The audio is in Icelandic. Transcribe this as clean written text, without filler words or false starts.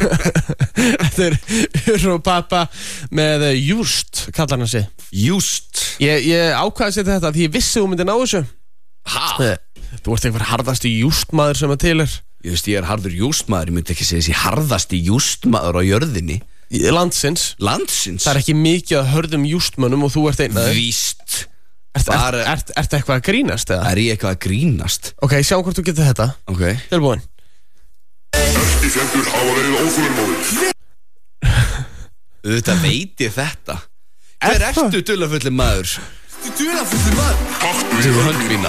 Þetta Uro Papa með Just, kallar hann sig. Just. Ég ákvaði að setja þetta því ég vissi þú myndi ná þessu. Ha? Þú ert einhver harðasti Just-maður sem að til Ég veist, ég harður Just-maður. Ég myndi ekki segja þessi harðasti Just-maður á jörðinni. Landsins. Það er ekki mikið að hörðum Just-mönnum og þú ert einn af þeim. Víst. Ertu eitthvað að grínast eða? Er ég eitthvað að grínast? Ok, sjáum hvort þú getur þetta. Ok. Tilbúin. Ekki fjendur hafa verið óþolinmóðir. Auðvitað veit ég þetta. Hver ertu dularfulli maður? Dularfulli maður? Þú hönd mína.